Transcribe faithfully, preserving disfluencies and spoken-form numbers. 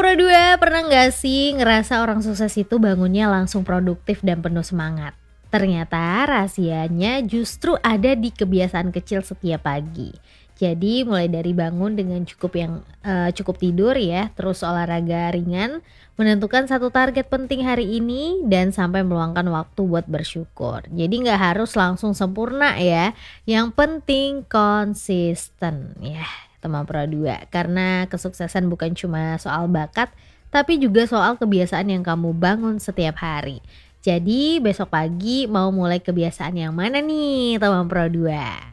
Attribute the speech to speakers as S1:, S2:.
S1: Pro dua, pernah nggak sih ngerasa orang sukses itu bangunnya langsung produktif dan penuh semangat? Ternyata rahasianya justru ada di kebiasaan kecil setiap pagi. Jadi mulai dari bangun dengan cukup yang eh, cukup tidur ya, terus olahraga ringan, menentukan satu target penting hari ini dan sampai meluangkan waktu buat bersyukur. Jadi nggak harus langsung sempurna ya, yang penting konsisten ya teman Pro dua. Karena kesuksesan bukan cuma soal bakat, tapi juga soal kebiasaan yang kamu bangun setiap hari. Jadi besok pagi mau mulai kebiasaan yang mana nih teman Pro dua?